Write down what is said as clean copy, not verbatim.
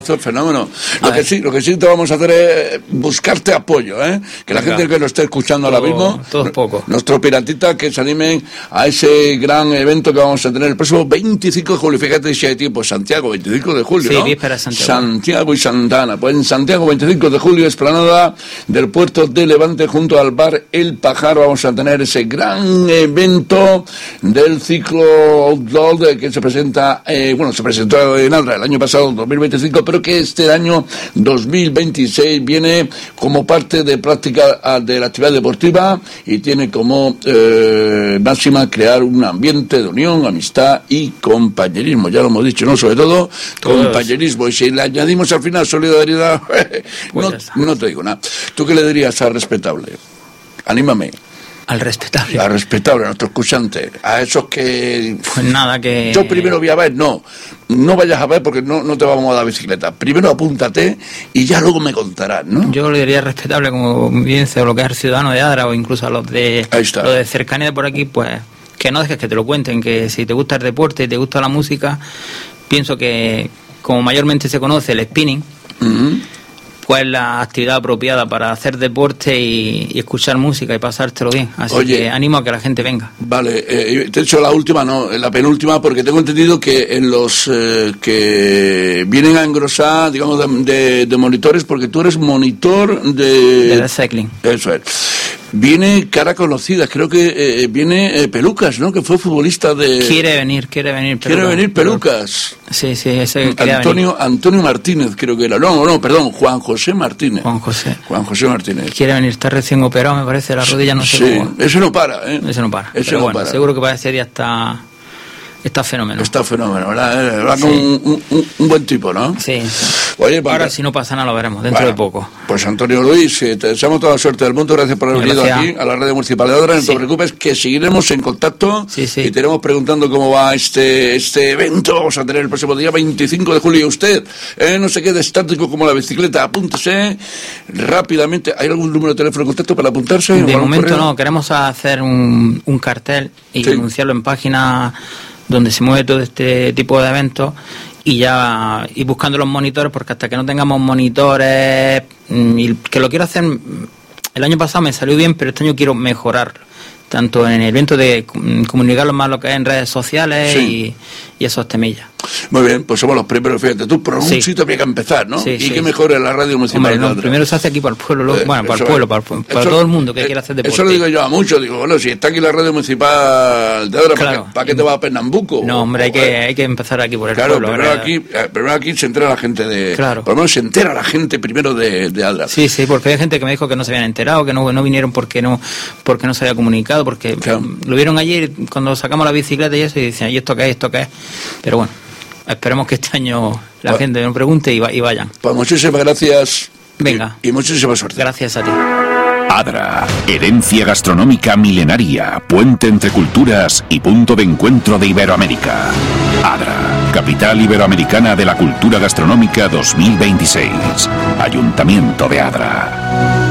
Esto es fenómeno. Lo que sí te vamos a hacer es buscarte apoyo, que la gente que nos esté escuchando ahora mismo, todo es poco. Nuestros piratitas que se animen a ese gran evento que vamos a tener el próximo 25 de julio. Fíjate si hay tiempo, Santiago, 25 de julio, sí, ¿no? víspera de Santiago. Santiago y Santa Ana. Pues en Santiago, 25 de julio, explanada del puerto de Levante, junto al bar El Pajar, vamos a tener ese gran evento del ciclo Outdoor que se presenta, se presentó en Adra el año pasado, 2025, pero que este año 2026 viene como parte de práctica de la actividad deportiva y tiene como máxima crear un ambiente de unión, amistad y compañerismo. Ya lo hemos dicho, ¿no? Sobre todo compañerismo. Y si le añadimos al final solidaridad, no te digo nada. ¿Tú qué le dirías al respetable? Anímame. Al respetable. Al respetable, a nuestro escuchante, a esos que... Pues nada, que... Yo primero voy a ver, no vayas a ver porque no te vamos a dar bicicleta. Primero apúntate y ya luego me contarás, ¿no? Yo le diría respetable, como bien dice, lo que es el ciudadano de Adra o incluso a los de cercanía de por aquí, pues que no dejes que te lo cuenten, que si te gusta el deporte y te gusta la música, pienso que como mayormente se conoce el spinning, pues la actividad apropiada para hacer deporte y escuchar música y pasártelo bien. Así que animo a que la gente venga. Vale, te he hecho la penúltima, porque tengo entendido que en los que vienen a engrosar, digamos, de monitores, porque tú eres monitor de cycling. Eso es. Viene cara conocida, creo que viene Pelucas, ¿no? Que fue futbolista de... Quiere venir Pelucas. Sí, ese Antonio Martínez, creo que era. Perdón, Juan José Martínez. Juan José Martínez. Quiere venir, está recién operado, me parece, la rodilla, no sé cómo. Eso no para, ¿eh? Eso no para. Eso no para. Seguro que para ese día está fenómeno. Está fenómeno, ¿verdad? Sí. Un buen tipo, ¿no? Sí. Oye, ahora si no pasa nada lo veremos dentro de poco. Pues Antonio Luis, te deseamos toda la suerte del mundo. Gracias por haber venido aquí a la Radio Municipal de Adra. No te preocupes, que seguiremos en contacto y te iremos preguntando cómo va este evento. Vamos a tener el próximo día 25 de julio. Y usted no se quede estático como la bicicleta. Apúntese rápidamente. ¿Hay algún número de teléfono de contacto para apuntarse? De momento no. Queremos hacer un cartel y anunciarlo en página donde se mueve todo este tipo de eventos y ya ir buscando los monitores, porque hasta que no tengamos monitores, y que lo quiero hacer, el año pasado me salió bien, pero este año quiero mejorarlo, tanto en el evento de comunicarlo más lo que es en redes sociales y esos temillas. Muy bien, pues somos los primeros, fíjate, tú por un sitio había que empezar, ¿no? Qué mejor en la Radio Municipal. Primero se hace aquí para el pueblo, para todo el mundo que quiera hacer deporte. Eso lo digo yo a muchos, si está aquí la Radio Municipal de Adra, ¿para qué te vas a Pernambuco? No, hombre, hay que empezar aquí por el pueblo. Primero aquí se entera la gente de... Claro. Por lo menos se entera la gente primero de Adra. Sí, porque hay gente que me dijo que no se habían enterado, que no vinieron porque no se había comunicado, porque lo vieron ayer cuando sacamos la bicicleta y eso, y decían, ¿y esto qué es? Pero bueno, esperemos que este año la gente me pregunte y vayan. Pues muchísimas gracias. Venga. Y muchísima suerte. Gracias a ti. Adra, herencia gastronómica milenaria, puente entre culturas y punto de encuentro de Iberoamérica. Adra, capital iberoamericana de la cultura gastronómica 2026. Ayuntamiento de Adra.